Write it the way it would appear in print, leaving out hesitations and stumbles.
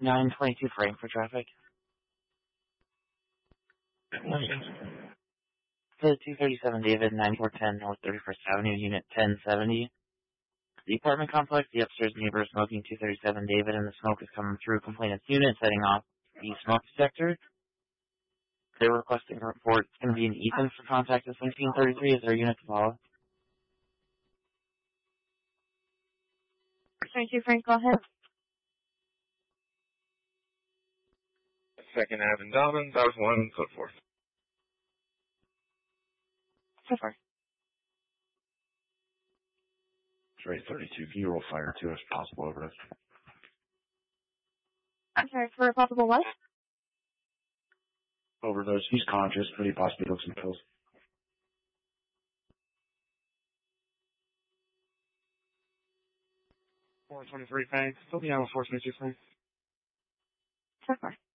922 Frank for traffic. The 237 David, 9410 North 31st Avenue, Unit 1070. The apartment complex, the upstairs neighbor is smoking 237 David, and the smoke is coming through complainant's unit, setting off the smoke detector. They're requesting a report. It's going to be an Ethan for contact at 1733. Is there a unit to follow? Thank you, Frank. Go ahead. Second Ave and Dobbins, I was 1, so forth. So far. Trey 32, can you roll fire 2 as possible over us? I'm sorry, for a possible what? Overdose. He's conscious, but he possibly took some pills. $423 Frank. Still the animal force, Mr. Frank. So far.